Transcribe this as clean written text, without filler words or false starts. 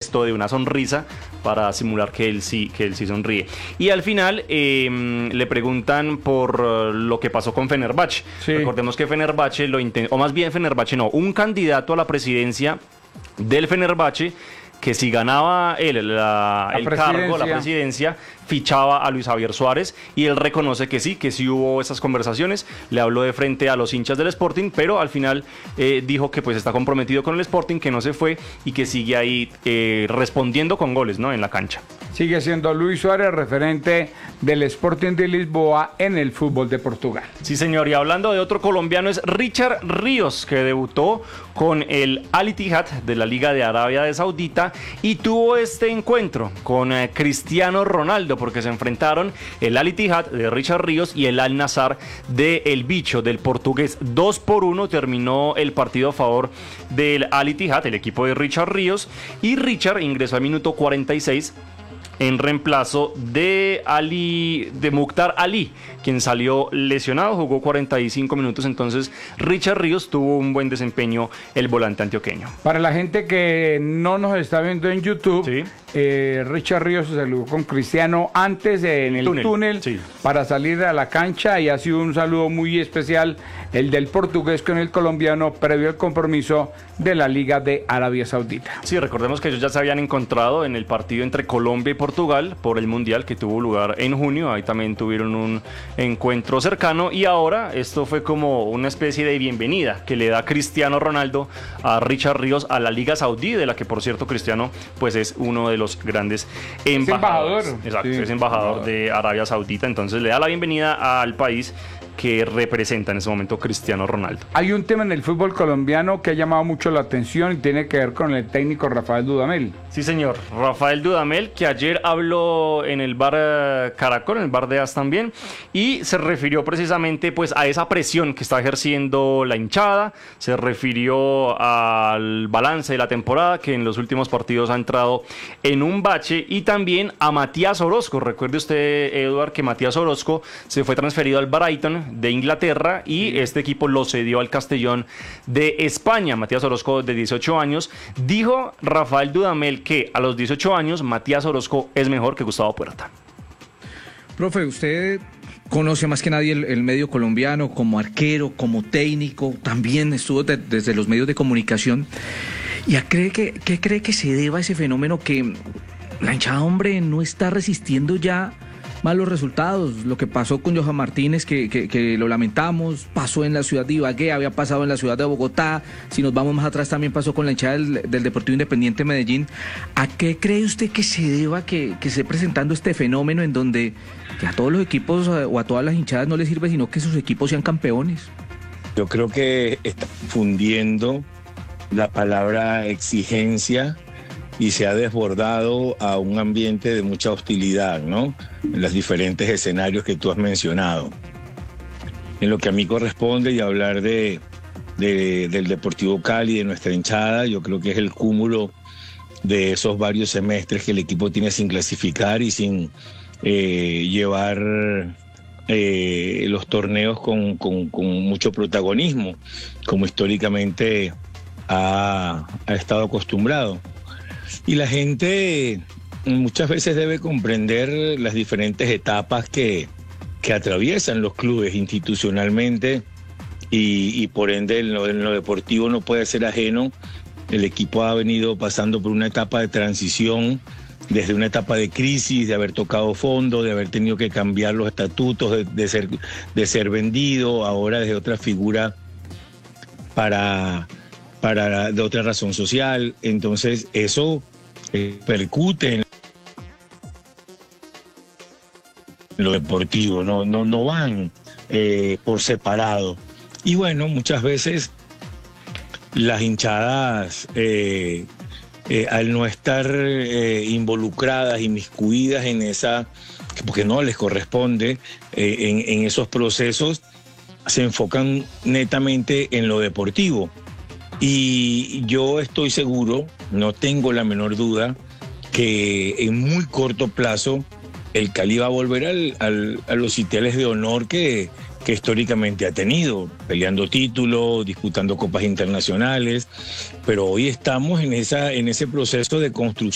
gesto de una sonrisa para simular que él sí sonríe. Y al final le preguntan por lo que pasó con Fenerbahce. Sí. Recordemos que Fenerbahce o más bien Fenerbahce no, un candidato a la presidencia del Fenerbahce, que si ganaba él el cargo, la presidencia, fichaba a Luis Javier Suárez, y él reconoce que sí hubo esas conversaciones, le habló de frente a los hinchas del Sporting, pero al final dijo que pues está comprometido con el Sporting, que no se fue y que sigue ahí respondiendo con goles, ¿no?, en la cancha. Sigue siendo Luis Suárez referente del Sporting de Lisboa en el fútbol de Portugal. Sí, señor, y hablando de otro colombiano, es Richard Ríos, que debutó con el Al Ittihad de la Liga de Arabia Saudita y tuvo este encuentro con Cristiano Ronaldo, porque se enfrentaron el Al Ittihad de Richard Ríos y el Al Nassr de El Bicho, del portugués. 2-1 terminó el partido a favor del Al Ittihad, el equipo de Richard Ríos, y Richard ingresó al minuto 46 en reemplazo de Mukhtar Ali, quien salió lesionado, jugó 45 minutos, entonces Richard Ríos tuvo un buen desempeño, el volante antioqueño. Para la gente que no nos está viendo en YouTube, ¿sí? Richard Ríos se saludó con Cristiano antes en el túnel sí, para salir a la cancha, y ha sido un saludo muy especial el del portugués con el colombiano previo al compromiso de la Liga de Arabia Saudita. Sí, recordemos que ellos ya se habían encontrado en el partido entre Colombia y Portugal por el Mundial que tuvo lugar en junio. Ahí también tuvieron un encuentro cercano, y ahora esto fue como una especie de bienvenida que le da Cristiano Ronaldo a Richard Ríos a la Liga Saudí, de la que por cierto Cristiano pues es uno de los grandes embajadores. Es embajador. Exacto, sí, es embajador de Arabia Saudita, entonces le da la bienvenida al país que representa en ese momento Cristiano Ronaldo. Hay un tema en el fútbol colombiano que ha llamado mucho la atención y tiene que ver con el técnico Rafael Dudamel. Sí, señor, Rafael Dudamel, que ayer habló en el bar Caracol, en el bar de As también, y se refirió precisamente pues a esa presión que está ejerciendo la hinchada, se refirió al balance de la temporada, que en los últimos partidos ha entrado en un bache, y también a Matías Orozco. Recuerde usted, Eduard, que Matías Orozco se fue transferido al Brighton de Inglaterra y este equipo lo cedió al Castellón de España. Matías Orozco, de 18 años. Dijo Rafael Dudamel que a los 18 años Matías Orozco es mejor que Gustavo Puerta. Profe, usted conoce más que nadie el medio colombiano como arquero, como técnico, también estuvo desde los medios de comunicación. ¿Y qué cree que se deba a ese fenómeno que la hinchada, hombre, no está resistiendo ya malos resultados? Lo que pasó con Johan Martínez, que lo lamentamos, pasó en la ciudad de Ibagué, había pasado en la ciudad de Bogotá, si nos vamos más atrás también pasó con la hinchada del Deportivo Independiente Medellín. ¿A qué cree usted que se deba que esté presentando este fenómeno en donde a todos los equipos o a todas las hinchadas no les sirve sino que sus equipos sean campeones? Yo creo que está fundiendo la palabra exigencia y se ha desbordado a un ambiente de mucha hostilidad, ¿no? En los diferentes escenarios que tú has mencionado. En lo que a mí corresponde, y hablar del Deportivo Cali, de nuestra hinchada, yo creo que es el cúmulo de esos varios semestres que el equipo tiene sin clasificar y sin llevar los torneos con mucho protagonismo, como históricamente ha estado acostumbrado. Y la gente muchas veces debe comprender las diferentes etapas que atraviesan los clubes institucionalmente, y por ende en lo deportivo no puede ser ajeno. El equipo ha venido pasando por una etapa de transición, desde una etapa de crisis, de haber tocado fondo, de haber tenido que cambiar los estatutos, de ser vendido, ahora desde otra figura de otra razón social. Entonces eso percute en lo deportivo, no van por separado. Y bueno, muchas veces las hinchadas al no estar involucradas, inmiscuidas en esa, porque no les corresponde en esos procesos, se enfocan netamente en lo deportivo. Y yo estoy seguro, no tengo la menor duda, que en muy corto plazo el Cali va a volver a los sitiales de honor que históricamente ha tenido, peleando títulos, disputando copas internacionales, pero hoy estamos en ese proceso de construcción